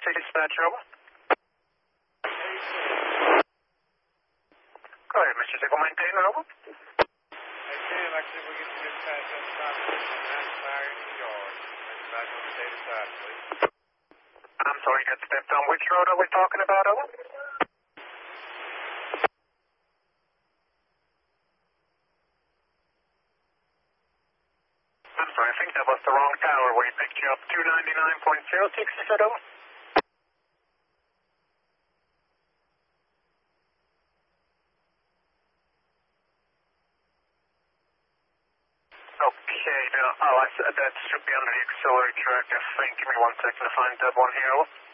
Taxi dispatch, over. Go ahead, Mr. Ziggle, maintain, over. Maintain, like I said, we'll get you dispatch on stop on Fire in New York. Back on the data side, please. I'm sorry, got stepped on. Which road are we talking about, over? I'm sorry, I think that was the wrong tower where he picked you up. 299.06, you said, over? Okay, now, that should be under the auxiliary track, I think. Give me 1 second to find that one here, over.